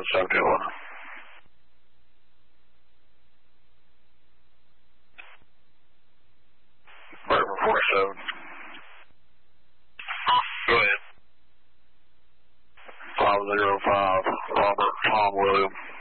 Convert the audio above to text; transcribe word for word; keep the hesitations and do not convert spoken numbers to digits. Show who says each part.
Speaker 1: seven seventy one. River forty-seven. Go ahead. five zero five, Robert Tom William.